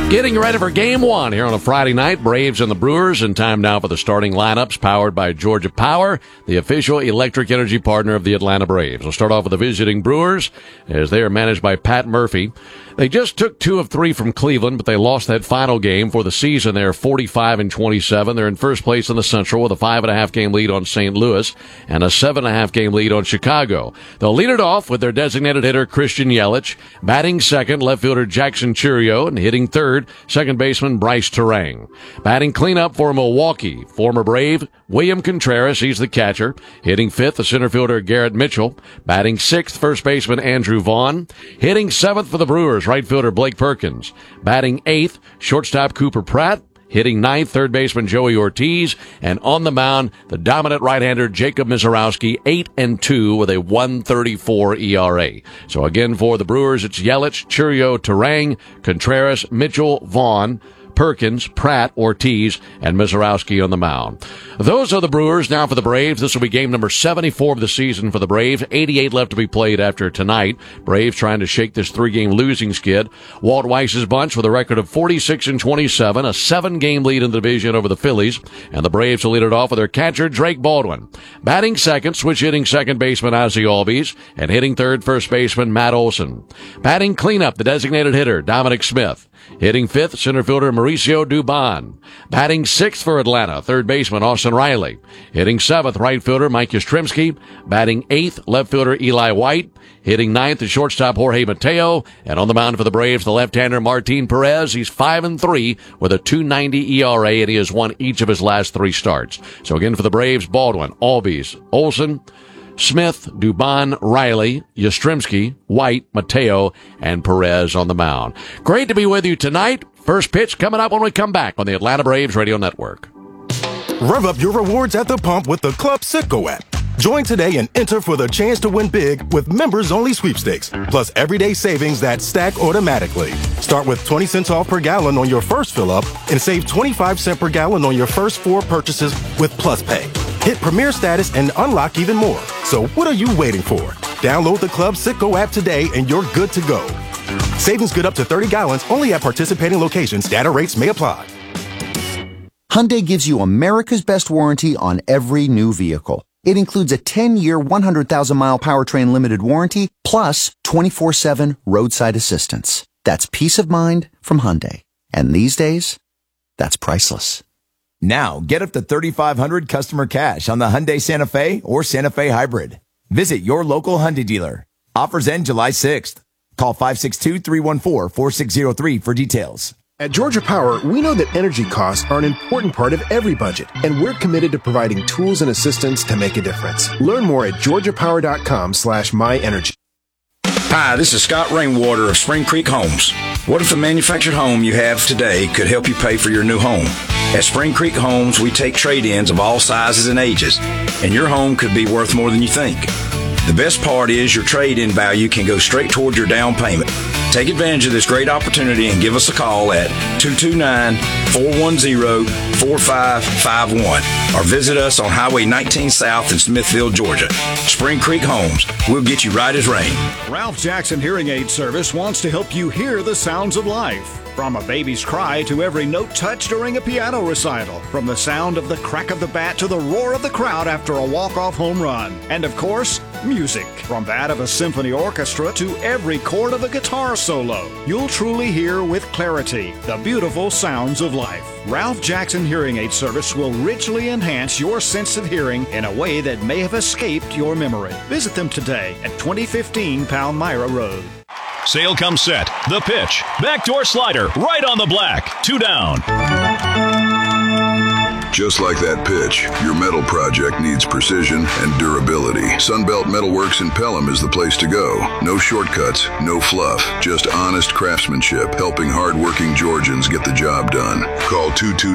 Getting ready for Game 1 here on a Friday night. Braves and the Brewers, and time now for the starting lineups powered by Georgia Power, the official electric energy partner of the Atlanta Braves. We'll start off with the visiting Brewers, as they are managed by Pat Murphy. They just took 2 of 3 from Cleveland, but they lost that final game for the season. They're 45-27. They're in first place in the Central with a 5.5 game lead on St. Louis and a 7.5 game lead on Chicago. They'll lead it off with their designated hitter Christian Yelich, batting second, left fielder Jackson Chourio, and hitting third, second baseman Bryce Terang. Batting cleanup for Milwaukee, former Brave William Contreras, he's the catcher. Hitting fifth, the center fielder Garrett Mitchell. Batting sixth, first baseman Andrew Vaughn. Hitting seventh for the Brewers, right fielder Blake Perkins. Batting eighth, shortstop Cooper Pratt. Hitting ninth, third baseman Joey Ortiz. And on the mound, the dominant right-hander Jacob Misiorowski, 8-2 with a 1.34 ERA. So again, for the Brewers, it's Yelich, Chourio, Terang, Contreras, Mitchell, Vaughn, Perkins, Pratt, Ortiz, and Misiorowski on the mound. Those are the Brewers. Now for the Braves, this will be game number 74 of the season for the Braves. 88 left to be played after tonight. Braves trying to shake this 3-game losing skid. Walt Weiss's bunch with a record of 46-27, a 7-game lead in the division over the Phillies, and the Braves will lead it off with their catcher Drake Baldwin. Batting second, switch hitting second baseman Ozzie Albies, and hitting third, first baseman Matt Olson. Batting cleanup, the designated hitter Dominic Smith. Hitting fifth, center fielder Mauricio Dubon. Batting sixth for Atlanta, third baseman Austin Riley. Hitting seventh, right fielder Mike Yastrzemski. Batting eighth, left fielder Eli White. Hitting ninth, the shortstop Jorge Mateo. And on the mound for the Braves, the left-hander Martin Perez. He's 5-3 with a 2.90 ERA, and he has won each of his last 3 starts. So again for the Braves, Baldwin, Albies, Olson, Smith, Dubon, Riley, Yastrzemski, White, Mateo, and Perez on the mound. Great to be with you tonight. First pitch coming up when we come back on the Atlanta Braves Radio Network. Rev up your rewards at the pump with the Club Citgo app. Join today and enter for the chance to win big with members-only sweepstakes, plus everyday savings that stack automatically. Start with 20 cents off per gallon on your first fill-up and save 25 cents per gallon on your first 4 purchases with Plus Pay. Hit Premier status and unlock even more. So what are you waiting for? Download the Club Citgo app today and you're good to go. Savings good up to 30 gallons only at participating locations. Data rates may apply. Hyundai gives you America's best warranty on every new vehicle. It includes a 10-year, 100,000-mile powertrain limited warranty, plus 24/7 roadside assistance. That's peace of mind from Hyundai. And these days, that's priceless. Now, get up to $3,500 customer cash on the Hyundai Santa Fe or Santa Fe Hybrid. Visit your local Hyundai dealer. Offers end July 6th. Call 562-314-4603 for details. At Georgia Power, we know that energy costs are an important part of every budget, and we're committed to providing tools and assistance to make a difference. Learn more at georgiapower.com/myenergy. Hi, this is Scott Rainwater of Spring Creek Homes. What if the manufactured home you have today could help you pay for your new home? At Spring Creek Homes, we take trade-ins of all sizes and ages, and your home could be worth more than you think. The best part is your trade-in value can go straight toward your down payment. Take advantage of this great opportunity and give us a call at 229-410-4551 or visit us on Highway 19 South in Smithfield, Georgia. Spring Creek Homes. We'll get you right as rain. Ralph Jackson Hearing Aid Service wants to help you hear the sounds of life. From a baby's cry to every note touched during a piano recital. From the sound of the crack of the bat to the roar of the crowd after a walk-off home run. And of course, music. From that of a symphony orchestra to every chord of a guitar solo. You'll truly hear with clarity the beautiful sounds of life. Ralph Jackson Hearing Aid Service will richly enhance your sense of hearing in a way that may have escaped your memory. Visit them today at 2015 Palmyra Road. Sale comes set. The pitch. Backdoor slider. Right on the black. 2 down. Just like that pitch, your metal project needs precision and durability. Sunbelt Metalworks in Pelham is the place to go. No shortcuts, no fluff, just honest craftsmanship, helping hard-working Georgians get the job done. Call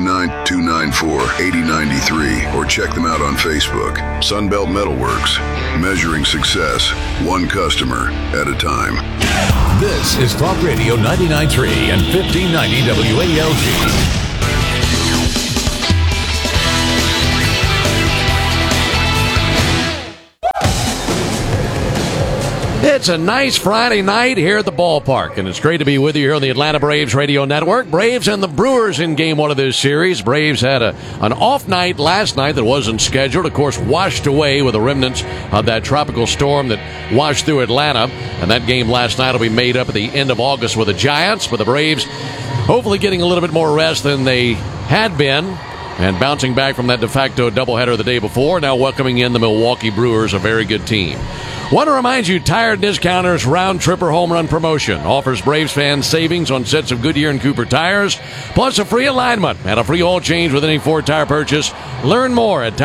229-294-8093 or check them out on Facebook. Sunbelt Metalworks, measuring success, one customer at a time. This is Talk Radio 99.3 and 1590 WALG. It's a nice Friday night here at the ballpark, and it's great to be with you here on the Atlanta Braves Radio Network. Braves and the Brewers in Game 1 of this series. Braves had an off night last night that wasn't scheduled, of course, washed away with the remnants of that tropical storm that washed through Atlanta. And that game last night will be made up at the end of August with the Giants, with the Braves hopefully getting a little bit more rest than they had been, and bouncing back from that de facto doubleheader the day before, now welcoming in the Milwaukee Brewers, a very good team. Want to remind you, Tire Discounters Round Tripper Home Run Promotion offers Braves fans savings on sets of Goodyear and Cooper tires, plus a free alignment and a free oil change with any Ford tire purchase. Learn more at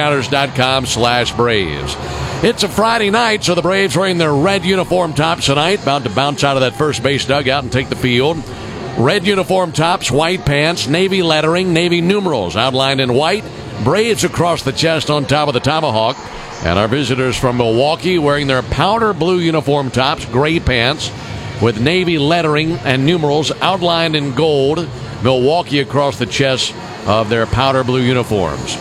tirediscounters.com/Braves. It's a Friday night, so the Braves wearing their red uniform tops tonight, about to bounce out of that first base dugout and take the field. Red uniform tops, white pants, navy lettering, navy numerals outlined in white, Braves across the chest on top of the tomahawk. And our visitors from Milwaukee wearing their powder blue uniform tops, gray pants, with navy lettering and numerals outlined in gold, Milwaukee across the chest of their powder blue uniforms.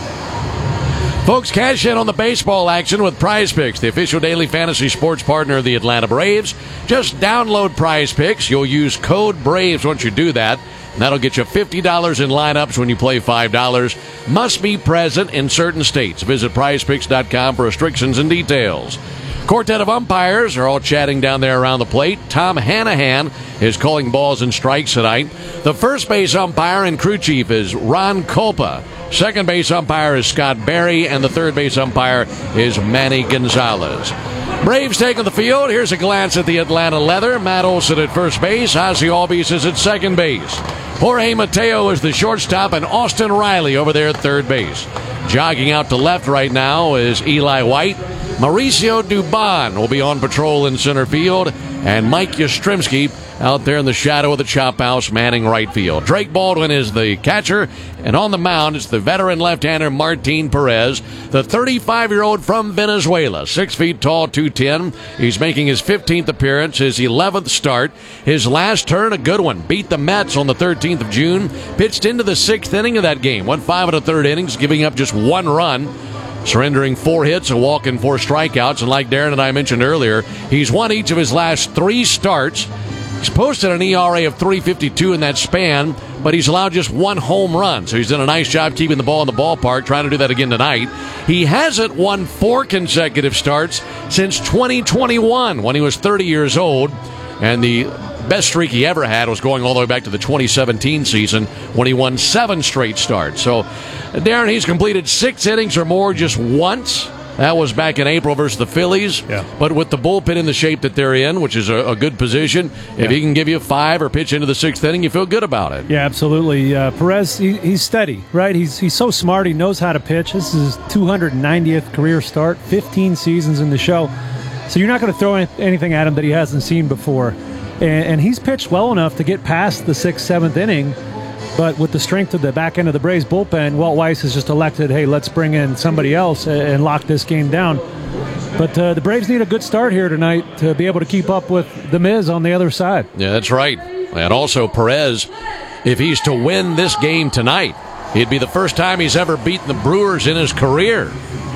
Folks, cash in on the baseball action with Prize Picks, the official daily fantasy sports partner of the Atlanta Braves. Just download Prize Picks. You'll use code BRAVES once you do that. And that'll get you $50 in lineups when you play $5. Must be present in certain states. Visit prizepicks.com for restrictions and details. Quartet of umpires are all chatting down there around the plate. Tom Hanahan is calling balls and strikes tonight. The first base umpire and crew chief is Ron Culpa. Second base umpire is Scott Berry, and the third base umpire is Manny Gonzalez. Braves taking the field. Here's a glance at the Atlanta leather. Matt Olson at first base. Ozzie Albies is at second base. Jorge Mateo is the shortstop, and Austin Riley over there at third base. Jogging out to left right now is Eli White. Mauricio Dubon will be on patrol in center field, and Mike Yastrzemski out there in the shadow of the chop house manning right field. Drake Baldwin is the catcher, and on the mound it's the veteran left-hander Martin Perez, the 35-year-old from Venezuela, 6 feet tall, 210. He's making his 15th appearance, his 11th start. His last turn, a good one. Beat the Mets on the 13th of June. Pitched into the 6th inning of that game. Went 5 1/3 innings, giving up just 1 run. Surrendering 4 hits, a walk, and 4 strikeouts. And like Darren and I mentioned earlier, he's won each of his last 3 starts. He's posted an ERA of 3.52 in that span, but he's allowed just 1 home run. So he's done a nice job keeping the ball in the ballpark, trying to do that again tonight. He hasn't won 4 consecutive starts since 2021, when he was 30 years old. And the best streak he ever had was going all the way back to the 2017 season, when he won 7 straight starts. So, Darren, he's completed 6 innings or more just once. That was back in April versus the Phillies. Yeah. But with the bullpen in the shape that they're in, which is a good position, if he can give you 5 or pitch into the 6th inning, you feel good about it. Yeah, absolutely. Perez, he's steady, right? He's so smart. He knows how to pitch. This is his 290th career start, 15 seasons in the show. So you're not going to throw anything at him that he hasn't seen before. And he's pitched well enough to get past the 6th, 7th inning. But with the strength of the back end of the Braves bullpen, Walt Weiss has just elected, hey, let's bring in somebody else and lock this game down. But the Braves need a good start here tonight to be able to keep up with the Miz on the other side. Yeah, that's right. And also Perez, if he's to win this game tonight, it'd be the first time he's ever beaten the Brewers in his career.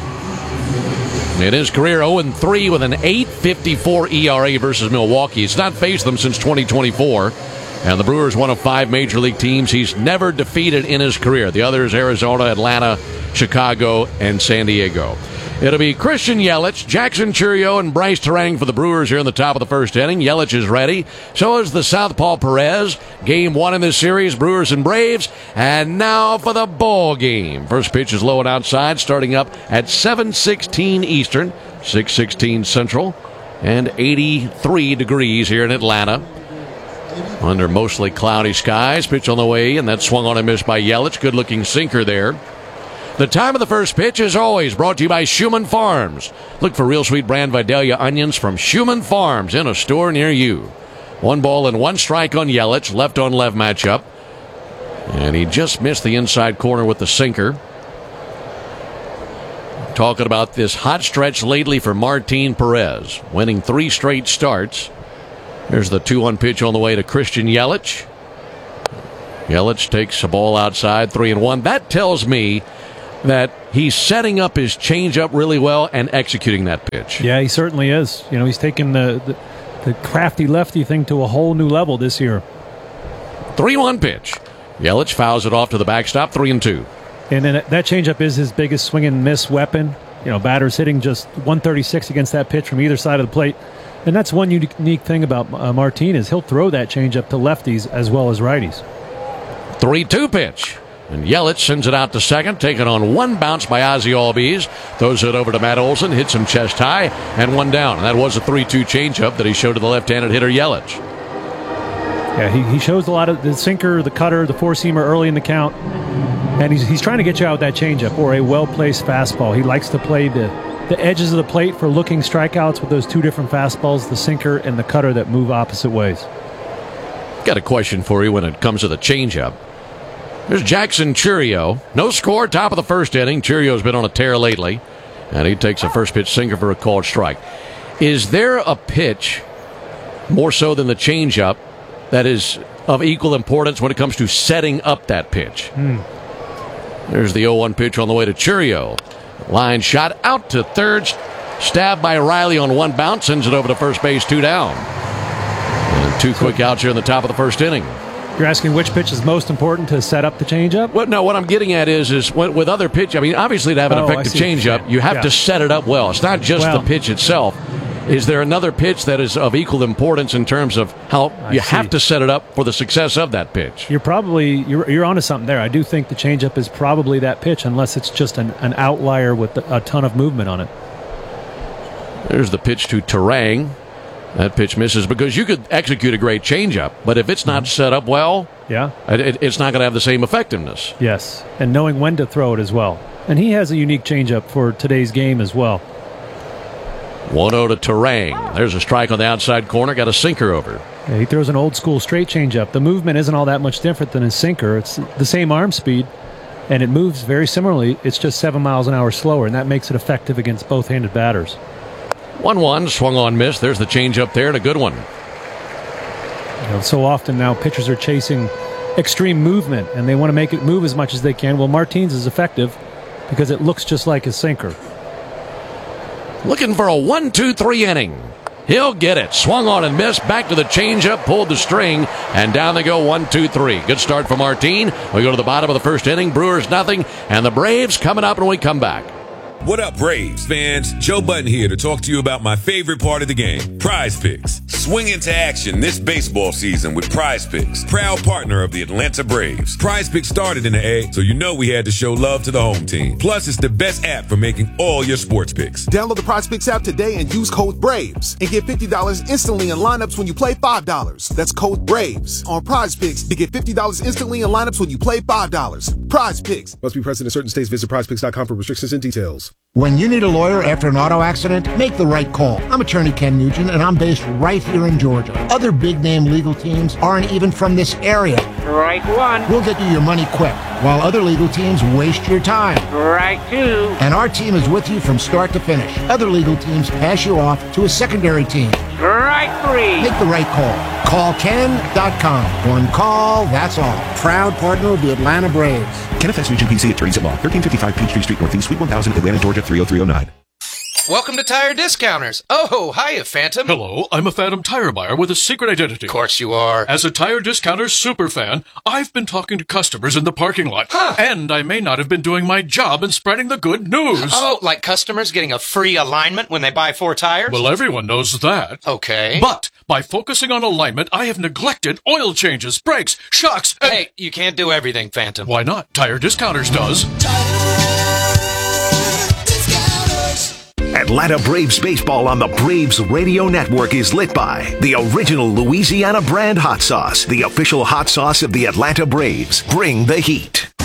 In his career, 0-3 with an 8.54 ERA versus Milwaukee. He's not faced them since 2024. And the Brewers, one of 5 major league teams he's never defeated in his career. The others, Arizona, Atlanta, Chicago, and San Diego. It'll be Christian Yelich, Jackson Chourio, and Bryce Terang for the Brewers here in the top of the first inning. Yelich is ready. So is the southpaw Perez. Game 1 in this series, Brewers and Braves. And now for the ball game. First pitch is low and outside, starting up at 7:16 Eastern, 6:16 Central, and 83 degrees here in Atlanta. Under mostly cloudy skies. Pitch on the way, and that swung on and missed by Yelich. Good-looking sinker there. The time of the first pitch is always brought to you by Schumann Farms. Look for real sweet brand Vidalia onions from Schumann Farms in a store near you. 1 ball and 1 strike on Yelich. Left-on-left matchup. And he just missed the inside corner with the sinker. Talking about this hot stretch lately for Martin Perez. Winning 3 straight starts. There's the 2-1 pitch on the way to Christian Yelich. Yelich takes a ball outside, 3-1. That tells me that he's setting up his changeup really well and executing that pitch. Yeah, he certainly is. He's taken the crafty lefty thing to a whole new level this year. 3-1 pitch. Yelich fouls it off to the backstop, 3-2. And then that changeup is his biggest swing and miss weapon. Batters hitting just 136 against that pitch from either side of the plate. And that's one unique thing about Martinez. He'll throw that changeup to lefties as well as righties. 3-2 pitch. And Yelich sends it out to second, taken on one bounce by Ozzie Albies. Throws it over to Matt Olson, hits him chest high, and one down. And that was a 3-2 changeup that he showed to the left-handed hitter Yelich. Yeah, he shows a lot of the sinker, the cutter, the four-seamer early in the count. And he's trying to get you out with that changeup or a well-placed fastball. He likes to play the edges of the plate for looking strikeouts with those two different fastballs, the sinker and the cutter that move opposite ways. Got a question for you when it comes to the changeup. There's Jackson Chourio. No score, top of the first inning. Churio's been on a tear lately, and he takes a first pitch sinker for a called strike. Is there a pitch, more so than the changeup, that is of equal importance when it comes to setting up that pitch? There's the 0-1 pitch on the way to Chourio. Line shot out to third, stabbed by Riley on one bounce, sends it over to first base, 2 down. And 2 quick outs here in the top of the first inning. You're asking which pitch is most important to set up the changeup? What I'm getting at is with other pitch, obviously to have an effective changeup, you have to set it up well. It's not just the pitch itself. Is there another pitch that is of equal importance in terms of how you have to set it up for the success of that pitch? You're onto something there. I do think the changeup is probably that pitch, unless it's just an outlier with a ton of movement on it. There's the pitch to Terang. That pitch misses because you could execute a great changeup, but if it's not set up well, it's not going to have the same effectiveness. Yes, and knowing when to throw it as well. And he has a unique changeup for today's game as well. 1-0 to Terang. There's a strike on the outside corner, got a sinker over. Yeah, he throws an old-school straight changeup. The movement isn't all that much different than his sinker. It's the same arm speed, and it moves very similarly. It's just 7 miles an hour slower, and that makes it effective against both-handed batters. 1-1, swung on, miss. There's the changeup there, and a good one. So often now pitchers are chasing extreme movement, and they want to make it move as much as they can. Well, Martins is effective because it looks just like his sinker. Looking for a 1-2-3 inning. He'll get it. Swung on and missed. Back to the changeup, pulled the string, and down they go 1-2-3. Good start for Martin. We go to the bottom of the first inning. Brewers nothing, and the Braves coming up when we come back. What up, Braves fans? Joe Button here to talk to you about my favorite part of the game, Prize Picks. Swing into action this baseball season with Prize Picks, proud partner of the Atlanta Braves. Prize Picks started in the A, so you know we had to show love to the home team. Plus, it's the best app for making all your sports picks. Download the Prize Picks app today and use code BRAVES and get $50 instantly in lineups when you play $5. That's code BRAVES on Prize Picks to get $50 instantly in lineups when you play $5. Prize Picks. Must be present in certain states. Visit prizepicks.com for restrictions and details. When you need a lawyer after an auto accident, make the right call. I'm attorney Ken Nugent, and I'm based right here in Georgia. Other big-name legal teams aren't even from this area. Right one. We'll get you your money quick, while other legal teams waste your time. Right two. And our team is with you from start to finish. Other legal teams pass you off to a secondary team. Right three. Make the right call. Call Ken.com. One call, that's all. Proud partner of the Atlanta Braves. Kenneth S. Nugent, PC, Attorneys at Law, 1355 Peachtree Street Northeast, Suite 1000, Atlanta, Georgia, 30309. Welcome to Tire Discounters. Oh, hiya, Phantom. Hello, I'm a Phantom tire buyer with a secret identity. Of course you are. As a Tire Discounters superfan, I've been talking to customers in the parking lot. Huh. And I may not have been doing my job in spreading the good news. Oh, like customers getting a free alignment when they buy 4 tires? Well, everyone knows that. Okay. But by focusing on alignment, I have neglected oil changes, brakes, shocks, and... Hey, you can't do everything, Phantom. Why not? Tire Discounters does. Atlanta Braves baseball on the Braves Radio Network is lit by the original Louisiana brand hot sauce, the official hot sauce of the Atlanta Braves. Bring the heat.